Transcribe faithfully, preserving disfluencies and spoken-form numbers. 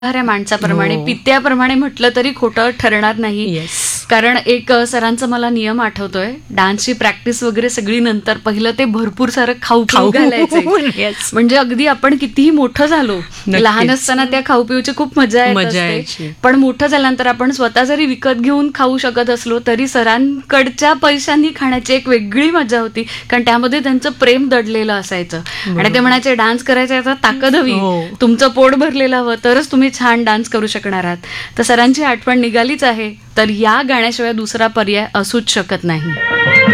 ऱ्या माणसाप्रमाणे हो. पित्याप्रमाणे म्हटलं तरी खोटं ठरणार नाही. येस. कारण एक अ, सरांचा मला नियम आठवतोय, डान्सची प्रॅक्टिस वगैरे सगळी नंतर पहिलं ते भरपूर सारं खाऊ पिऊ घालायचे. येस. म्हणजे अगदी आपण कितीही मोठं झालो, नक्कीच. लहान असताना त्या खाऊ पिऊची खूप मजा येत मजा असते. यायची. पण मोठं झाल्यानंतर आपण स्वतः जरी विकत घेऊन खाऊ शकत असलो तरी सरांकडच्या पैशांनी खाण्याची एक वेगळी मजा होती, कारण त्यामध्ये त्यांचं प्रेम दडलेलं असायचं. आणि ते म्हणायचे डान्स करायचा याचा ताकद हवी, हो. तुमचं पोट भरलेलं हवं तरच तुम्ही छान डान्स करू शकणार आहात. तर सरांची आठवण निघालीच आहे, तर या गाण्याशिवाय दुसरा पर्याय असूच शकत नाही.